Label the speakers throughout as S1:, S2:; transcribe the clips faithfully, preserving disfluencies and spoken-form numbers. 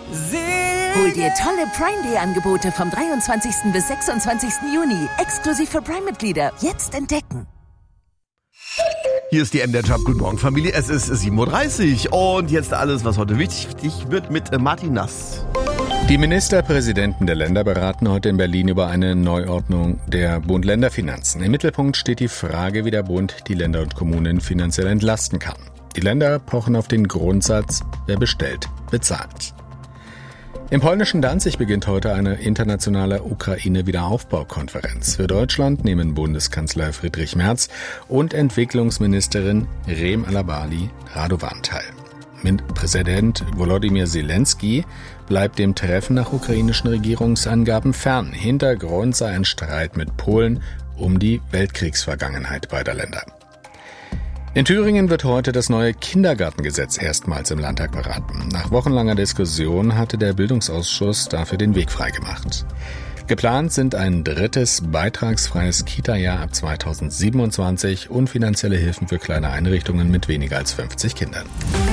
S1: Hol dir tolle Prime-Day-Angebote vom dreiundzwanzigsten bis sechsundzwanzigsten Juni. Exklusiv für Prime-Mitglieder. Jetzt entdecken.
S2: Hier ist die M D R Job. Guten Morgen, Familie. Es ist sieben Uhr dreißig und jetzt alles, was heute wichtig wird mit Martin Nass.
S3: Die Ministerpräsidenten der Länder beraten heute in Berlin über eine Neuordnung der Bund-Länder-Finanzen. Im Mittelpunkt steht die Frage, wie der Bund die Länder und Kommunen finanziell entlasten kann. Die Länder pochen auf den Grundsatz, wer bestellt, bezahlt. Im polnischen Danzig beginnt heute eine internationale Ukraine-Wiederaufbaukonferenz. Für Deutschland nehmen Bundeskanzler Friedrich Merz und Entwicklungsministerin Rem Alabali Radovan teil. Mit Präsident Volodymyr Zelensky bleibt dem Treffen nach ukrainischen Regierungsangaben fern. Hintergrund sei ein Streit mit Polen um die Weltkriegsvergangenheit beider Länder. In Thüringen wird heute das neue Kindergartengesetz erstmals im Landtag beraten. Nach wochenlanger Diskussion hatte der Bildungsausschuss dafür den Weg freigemacht. Geplant sind ein drittes beitragsfreies Kita-Jahr ab zweitausendsiebenundzwanzig und finanzielle Hilfen für kleine Einrichtungen mit weniger als fünfzig Kindern.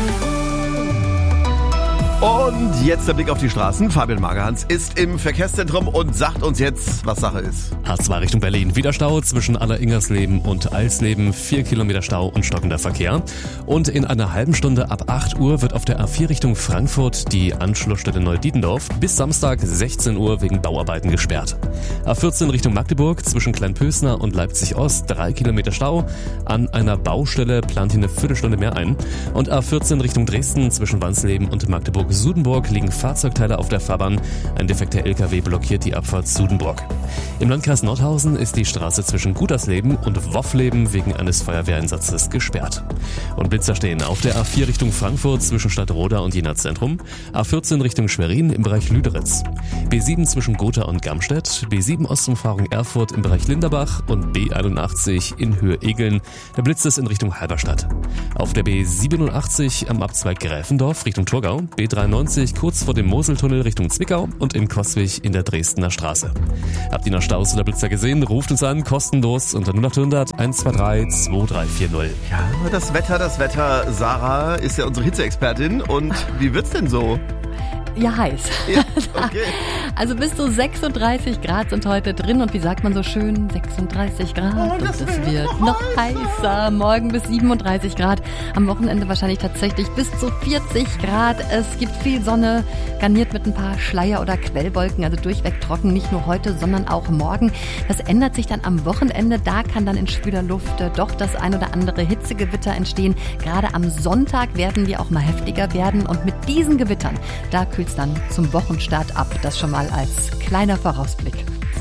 S2: Und jetzt der Blick auf die Straßen. Fabian Magerhans ist im Verkehrszentrum und sagt uns jetzt, was Sache ist.
S4: H zwei Richtung Berlin. Wieder Stau zwischen Alleringersleben und Alsleben. Vier Kilometer Stau und stockender Verkehr. Und in einer halben Stunde ab acht Uhr wird auf der A vier Richtung Frankfurt die Anschlussstelle Neudietendorf bis Samstag sechzehn Uhr wegen Bauarbeiten gesperrt. A vierzehn Richtung Magdeburg zwischen Kleinpösner und Leipzig Ost. Drei Kilometer Stau. An einer Baustelle plant hier eine Viertelstunde mehr ein. Und A vierzehn Richtung Dresden zwischen Wansleben und Magdeburg Sudenburg liegen Fahrzeugteile auf der Fahrbahn. Ein defekter L K W blockiert die Abfahrt Sudenburg. Im Landkreis Nordhausen ist die Straße zwischen Gutersleben und Woffleben wegen eines Feuerwehreinsatzes gesperrt. Und Blitzer stehen auf der A vier Richtung Frankfurt zwischen Stadtroda und Jena Zentrum, A vierzehn Richtung Schwerin im Bereich Lüderitz, B sieben zwischen Gotha und Gamstedt, B sieben Ostumfahrung Erfurt im Bereich Linderbach und B einundachtzig in Höhe Egeln. Der Blitz ist in Richtung Halberstadt. Auf der B siebenundachtzig am Abzweig Gräfendorf Richtung Thurgau, B dreiundneunzig kurz vor dem Moseltunnel Richtung Zwickau und in Coswig in der Dresdner Straße. Habt ihr noch Staus oder Blitzer gesehen? Ruft uns an, kostenlos unter null acht hundert eins zwei drei zwei drei vier null.
S2: Ja, das Wetter, das Wetter. Sarah ist ja unsere Hitzeexpertin. Und wie wird's denn so?
S5: Ja, heiß.
S2: Ja, okay.
S5: Also bis zu sechsunddreißig Grad sind heute drin und wie sagt man so schön, sechsunddreißig Grad
S2: oh,
S5: und es
S2: wird
S5: wird noch heißer. Morgen bis siebenunddreißig Grad, am Wochenende wahrscheinlich tatsächlich bis zu vierzig Grad. Es gibt viel Sonne, garniert mit ein paar Schleier- oder Quellwolken, also durchweg trocken, nicht nur heute, sondern auch morgen. Das ändert sich dann am Wochenende, da kann dann in schwüler Luft doch das ein oder andere Hitzegewitter entstehen. Gerade am Sonntag werden die auch mal heftiger werden und mit diesen Gewittern, da kühlt es dann zum Wochenstart ab. Das schon mal als kleiner Vorausblick.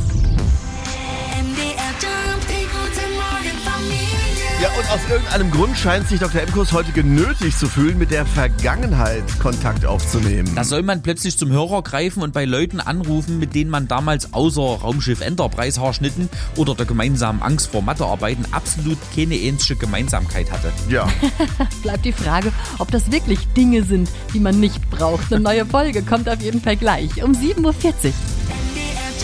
S2: Ja, und aus irgendeinem Grund scheint sich Doktor Emkus heute genötigt zu fühlen, mit der Vergangenheit Kontakt aufzunehmen.
S6: Da soll man plötzlich zum Hörer greifen und bei Leuten anrufen, mit denen man damals außer Raumschiff Enterprise Haarschnitten oder der gemeinsamen Angst vor Mathearbeiten absolut keine ähnliche Gemeinsamkeit hatte.
S2: Ja.
S5: Bleibt die Frage, ob das wirklich Dinge sind, die man nicht braucht. Eine neue Folge kommt auf jeden Fall gleich um sieben Uhr vierzig.